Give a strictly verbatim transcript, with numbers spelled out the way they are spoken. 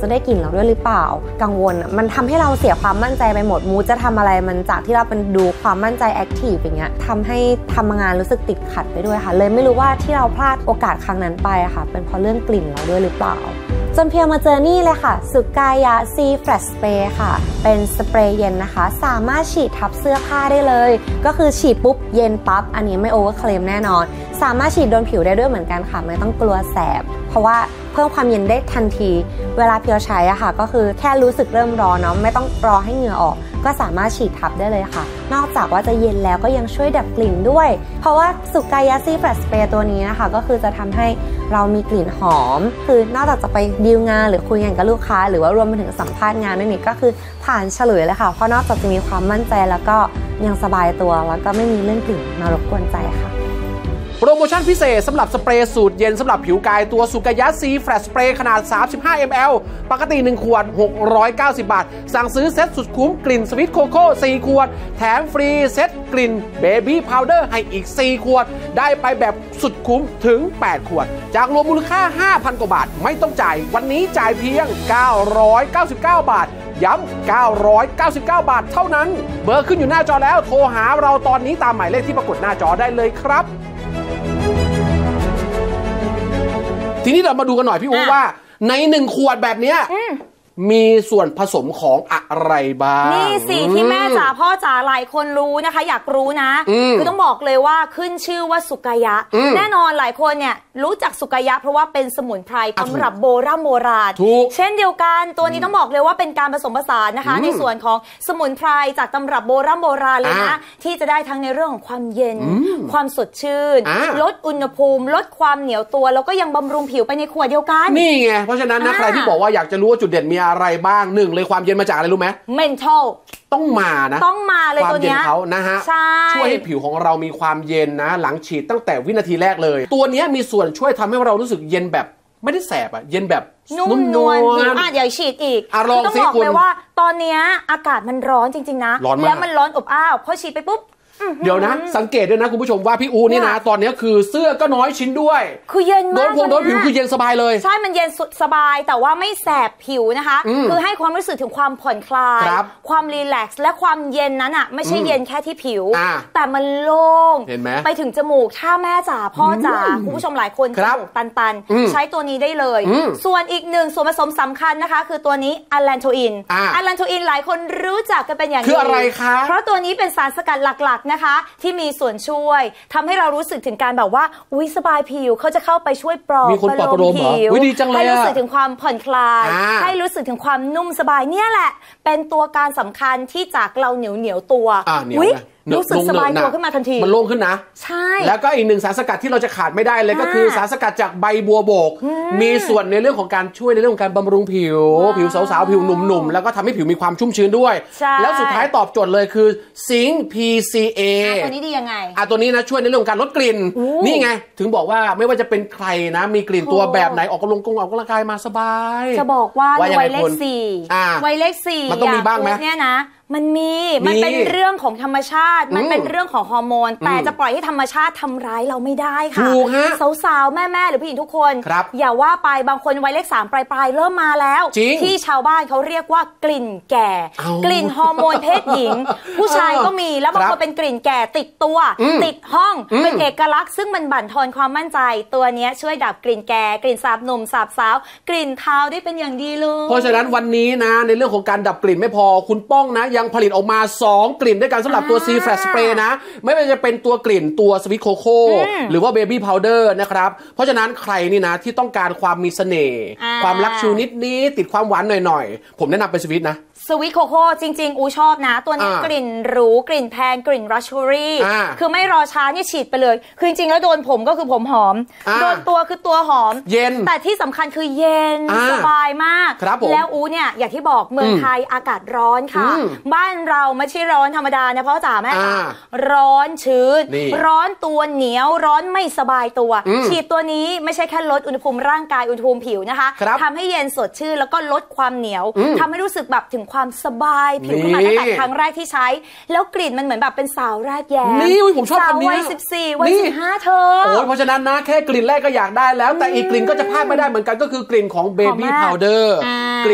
จะได้กลิ่นเราด้วยหรือเปล่ากังวลมันทำให้เราเสียความมั่นใจไปหมดมูจะทำอะไรมันจากที่เราเป็นดูความมั่นใจแอคทีฟอย่างเงี้ยทำให้ทำงานรู้สึกติดขัดไปด้วยค่ะเลยไม่รู้ว่าที่เราพลาดโอกาสครั้งนั้นไปอะค่ะเป็นเพราะเรื่องกลิ่นเราด้วยหรือเปล่าจนเพียงมาเจอนี่เลยค่ะสุกายะซีแฟลชสเปรย์ค่ะเป็นสเปรย์เย็นนะคะสามารถฉีดทับเสื้อผ้าได้เลยก็คือฉีดปุ๊บเย็นปั๊บอันนี้ไม่โอเวอร์เคลมแน่นอนสามารถฉีดโดนผิวได้ด้วยเหมือนกันค่ะไม่ต้องกลัวแสบเพราะว่าเพิ่มความเย็นได้ทันทีเวลาเพียวใช้อะค่ะก็คือแค่รู้สึกเริ่มร้อนเนาะไม่ต้องรอให้เหงื่อออกก็สามารถฉีดทับได้เลยค่ะนอกจากว่าจะเย็นแล้วก็ยังช่วยดับกลิ่นด้วยเพราะว่าสุกายะซีแฟลชสเปรย์ตัวนี้นะคะก็คือจะทำให้เรามีกลิ่นหอมคือนอกจากจะไปดีลงานหรือคุยงานกับลูกค้าหรือว่ารวมไปถึงสัมภาษณ์งานด้วยนี่ก็คือผ่านเฉลยเลยค่ะเพราะนอกจากจะมีความมั่นใจแล้วก็ยังสบายตัวแล้วก็ไม่มีเรื่องกลิ่นมารบกวนใจค่ะโปรโมชั่นพิเศษสำหรับสเปรย์สูตรเย็นสำหรับผิวกายตัวสุกายะซีแฟลชสเปรย์ขนาดสามสิบห้ามิลลิลิตร ปกติหนึ่งขวดหกร้อยเก้าสิบบาทสั่งซื้อเซ็ตสุดคุ้มกลิ่นสวิตโคโค่สี่ขวดแถมฟรีเซ็ตกลิ่นเบบี้พาวเดอร์ให้อีกสี่ขวดได้ไปแบบสุดคุ้มถึงแปดขวดจากรวมมูลค่า ห้าพัน กว่าบาทไม่ต้องจ่ายวันนี้จ่ายเพียงเก้าร้อยเก้าสิบเก้าบาทย้ำเก้าร้อยเก้าสิบเก้าบาทเท่านั้นเบอร์ขึ้นอยู่หน้าจอแล้วโทรหาเราตอนนี้ตามหมายเลขที่ปรากฏหน้าจอได้เลยครับทีนี้เรามาดูกันหน่อยพี่อู๋ว่าในหนึ่งขวดแบบเนี้ยมีส่วนผสมของอะไรบ้างนี่สิที่แม่จ๋าพ่อจ๋าหลายคนรู้นะคะอยากรู้นะคือต้องบอกเลยว่าขึ้นชื่อว่าสุกายะแน่นอนหลายคนเนี่ยรู้จักสุกายะเพราะว่าเป็นสมุนไพรตำรับโบราณโบราณเช่นเดียวกันตัวนี้ต้องบอกเลยว่าเป็นการผสมผสานนะคะในส่วนของสมุนไพรจากตำรับโบราณโบราณเลยนะที่จะได้ทั้งในเรื่องของความเย็นความสดชื่นลดอุณหภูมิลดความเหนียวตัวแล้วก็ยังบำรุงผิวไปในขวดเดียวกันนี่ไงเพราะฉะนั้นนะใครที่บอกว่าอยากจะรู้ว่าจุดเด่นมีอะไรบ้างหนึ่งเลยความเย็นมาจากอะไรรู้ไหม mental ต้องมานะต้องมาเลยตัวเนี้ยความเย็นเขานะฮะช่วยให้ผิวของเรามีความเย็นนะหลังฉีดตั้งแต่วินาทีแรกเลยตัวนี้มีส่วนช่วยทำให้เรารู้สึกเย็นแบบไม่ได้แสบอะเย็นแบบนุ่มนวลผิวอ่ะเดี๋ยวฉีดอีกต้องบอกเลยว่าตอนนี้อากาศมันร้อนจริงๆนะแล้วมันร้อนอบอ้าวพอฉีดไปปุ๊บเดี๋ยวนะสังเกตด้วยนะคุณผู้ชมว่าพี่อูนี่นะตอนนี้คือเสื้อก็น้อยชิ้นด้วยคือเย็นมากโดนพงโดนผิวคือเย็นสบายเลยใช่มันเย็นสุดสบายแต่ว่าไม่แสบผิวนะคะคือให้ความรู้สึกถึงความผ่อนคลายความรีแลกซ์และความเย็นนั้นอ่ะไม่ใช่เย็นแค่ที่ผิวแต่มันโล่งเห็นไหมไปถึงจมูกถ้าแม่จ๋าพ่อจ๋าคุณผู้ชมหลายคนจมูกตันๆใช้ตัวนี้ได้เลยส่วนอีกหนึ่งส่วนผสมสำคัญนะคะคือตัวนี้อะแลนโทอินอะแลนโทอินหลายคนรู้จักกันเป็นอย่างดีคืออะไรคะเพราะตัวนี้เป็นสารสกัดหลักๆนะคะที่มีส่วนช่วยทำให้เรารู้สึกถึงการแบบว่าอุ้ยสบายผิวเขาจะเข้าไปช่วยปลอบประโลมผิวให้รู้สึกถึงความผ่อนคลายให้รู้สึกถึงความนุ่มสบายเนี่ยแหละเป็นตัวการสำคัญที่จากเราเหนียวเหนียวตัวอุ้ยรู้สึกสบายตัวขึ้นมาทันทีมันโล่งขึ้นนะใช่แล้วก็อีกหนึ่งสารสกัดที่เราจะขาดไม่ได้เลยก็คือสารสกัดจากใบบัวบกมีส่วนในเรื่องของการช่วยในเรื่องของการบำรุงผิวผิวสาวๆผิวหนุ่มๆแล้วก็ทำให้ผิวมีความชุ่มชื้นด้วยแล้วสุดท้ายตอบโจทย์เลยคือซิงค์ พี ซี เอตัวนี้ดียังไงอ่ะตัวนี้นะช่วยในเรื่องของการลดกลิ่นนี่ไงถึงบอกว่าไม่ว่าจะเป็นใครนะมีกลิ่นตัวแบบไหนออกกำลังกงออกกำลังกายมาสบายจะบอกว่าวัยเลขสี่วัยเลขสี่มันต้องมีบ้างไหมเนี่ยนะมันมีมันเป็นเรื่องของธรรมชาติมันเป็นเรื่องของฮอร์โมนแต่จะปล่อยให้ธรรมชาติทำร้ายเราไม่ได้ค่ะสาวๆแม่ๆหรือผู้หญิงทุกคนอย่าว่าไปบางคนวัยเลขสามปลายๆเริ่มมาแล้วที่ชาวบ้านเขาเรียกว่ากลิ่นแก่กลิ่นฮอร์โมนเพศหญิงผู้ชายก็มีแล้วบางคนเป็นกลิ่นแก่ติดตัวติดห้องเป็นเอกลักษณ์ซึ่งมันบั่นทอนความมั่นใจตัวนี้ช่วยดับกลิ่นแก่กลิ่นสาบหนุ่มสาบสาวกลิ่นเท้าได้เป็นอย่างดีเลยเพราะฉะนั้นวันนี้นะในเรื่องของการดับกลิ่นไม่พอคุณป้องนะยังผลิตออกมาสองกลิ่นด้วยกันสำหรับตัว C Flash Spray นะไม่ว่าจะเป็นตัวกลิ่นตัว Sweet Coco หรือว่า Baby Powder นะครับเพราะฉะนั้นใครนี่นะที่ต้องการความมีเสน่ห์ความรักชูนิดนี้ติดความหวานหน่อยๆผมแนะนำเป็นสวิตนะสวีทโคโค่จริงๆอูชอบนะตัวนี้กลิ่นหรูกลิ่นแพงกลิ่นรัชชูรี่คือไม่รอช้าเนี่ยฉีดไปเลยคือจริงๆแล้วโดนผมก็คือผมหอมโดนตัวคือตัวหอมเย็นแต่ที่สำคัญคือเย็นสบายมากแล้วอูเนี่ยอย่างที่บอกเมืองไทยอากาศร้อนค่ะบ้านเราไม่ใช่ร้อนธรรมดานะเพราะจ๋าแม่ค่ะร้อนชื้นร้อนตัวเหนียวร้อนไม่สบายตัวฉีดตัวนี้ไม่ใช่แค่ลดอุณหภูมิร่างกายอุณหภูมิผิวนะคะทำให้เย็นสดชื่นแล้วก็ลดความเหนียวทำให้รู้สึกแบบถึงความสบายผิวขึ้นมาตั้งแต่ครั้งแรกที่ใช้แล้วกลิ่นมันเหมือนแบบเป็นสาวแรกแย้มนี่ผมชอบคำนี้วัยสิบสี่วัยสิบห้าเธอโอ้เพราะฉะนั้นนะแค่กลิ่นแรกก็อยากได้แล้วแต่อีกกลิ่นก็จะพลาดไม่ได้เหมือนกันก็คือกลิ่นของ Baby Powder